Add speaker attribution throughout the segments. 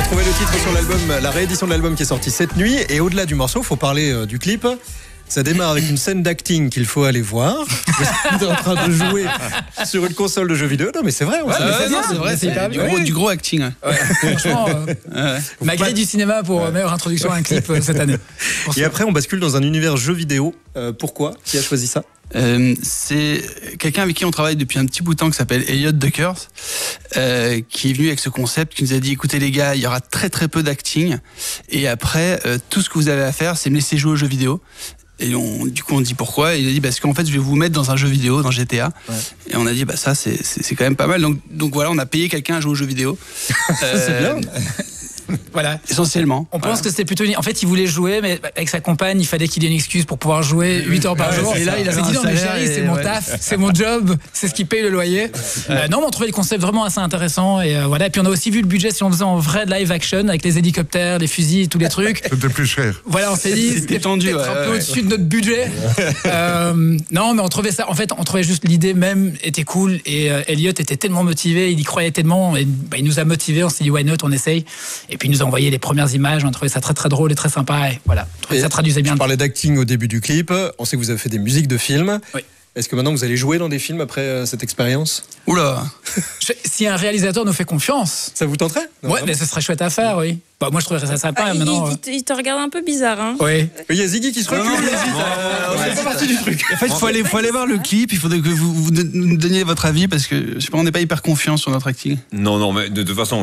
Speaker 1: Trouvez le titre sur l'album, la réédition de l'album qui est sorti cette nuit. Et au-delà du morceau, il faut parler du clip. Ça démarre avec une scène d'acting qu'il faut aller voir. Vous êtes en train de jouer sur une console de jeux vidéo. Non, mais c'est vrai.
Speaker 2: C'est vrai, c'est du gros acting.
Speaker 3: Franchement, ma grille du cinéma pour meilleure introduction à un clip cette année.
Speaker 1: Et après, on bascule dans un univers jeux vidéo. Pourquoi ? Qui a choisi ça ?
Speaker 2: C'est quelqu'un avec qui on travaille depuis un petit bout de temps qui s'appelle Elliot Duckers, qui est venu avec ce concept, qui nous a dit écoutez les gars, il y aura très très peu d'acting et après tout ce que vous avez à faire c'est me laisser jouer aux jeux vidéo. Et du coup on dit pourquoi, et il a dit parce qu'en fait je vais vous mettre dans un jeu vidéo, dans GTA. Et on a dit ça c'est quand même pas mal, donc voilà, on a payé quelqu'un à jouer aux jeux vidéo.
Speaker 1: C'est bien.
Speaker 3: Voilà.
Speaker 2: Essentiellement.
Speaker 3: On pense que c'était plutôt... En fait, il voulait jouer, mais avec sa compagne, il fallait qu'il ait une excuse pour pouvoir jouer 8 heures par jour.
Speaker 2: Et là, il avait
Speaker 3: dit
Speaker 2: un
Speaker 3: non, mais
Speaker 2: salaire
Speaker 3: chérie, c'est mon taf, c'est mon job, c'est ce qui paye le loyer. Non, mais on trouvait le concept vraiment assez intéressant. Et voilà. Et puis on a aussi vu le budget si on faisait en vrai live action avec les hélicoptères, les fusils et tous les trucs.
Speaker 4: C'était plus cher.
Speaker 3: Voilà, on s'est dit, c'était
Speaker 2: tendu,
Speaker 3: peut-être un peu au-dessus de notre budget. Non, mais on trouvait ça... En fait, on trouvait juste l'idée même était cool. Et Elliot était tellement motivé, il y croyait tellement. Et, il nous a motivés, on s'est dit, why not, on essaye. Et puis il nous a envoyé les premières images, on trouvait ça très très drôle et très sympa, et voilà, ça traduisait bien.
Speaker 1: On parlait d'acting au début du clip, on sait que vous avez fait des musiques de films.
Speaker 3: Oui.
Speaker 1: Est-ce que maintenant vous allez jouer dans des films après cette expérience ?
Speaker 2: Oula.
Speaker 3: Si un réalisateur nous fait confiance,
Speaker 1: ça vous tenterait ?
Speaker 3: Ouais, mais ce serait chouette à faire, oui. Bah, moi je trouverais ça sympa. Maintenant,
Speaker 5: il te regarde un peu bizarre, hein.
Speaker 3: Oui.
Speaker 1: Il y a Ziggy qui se recule.
Speaker 2: C'est pas partie du truc. En fait, il faut aller voir le clip. Il faudrait que vous nous donniez votre avis parce que je sais pas, on n'est pas hyper confiant sur notre acting.
Speaker 6: Non, mais de toute façon,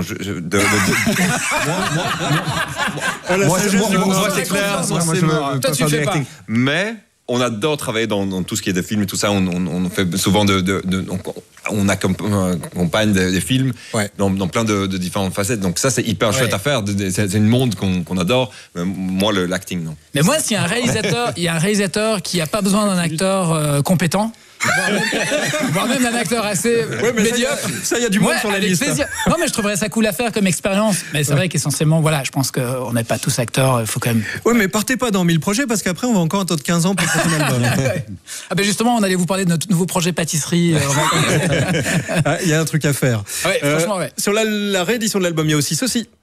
Speaker 1: moi,
Speaker 6: c'est clair.
Speaker 3: Toi, tu le fais pas.
Speaker 6: Mais on adore travailler dans tout ce qui est des films et tout ça. On fait souvent on accompagne des films dans plein de différentes facettes. Donc ça, c'est hyper chouette à faire. C'est une monde qu'on adore. Mais moi, l'acting, non.
Speaker 3: Mais moi, s'il y a un réalisateur qui n'a pas besoin d'un acteur compétent, voire même d'un acteur assez médiocre.
Speaker 1: Ça, il y a du monde sur la liste.
Speaker 3: Plaisir. Non, mais je trouverais ça cool à faire comme expérience. Mais c'est vrai qu'essentiellement, voilà, je pense qu'on n'est pas tous acteurs. Il faut quand même.
Speaker 1: Oui, mais partez pas dans 1000 projets parce qu'après, on va encore attendre 15 ans pour faire un album.
Speaker 3: Ah ben justement, on allait vous parler de notre nouveau projet pâtisserie.
Speaker 1: Il y a un truc à faire.
Speaker 3: Ouais, franchement,
Speaker 1: Sur la réédition de l'album, il y a aussi ceci.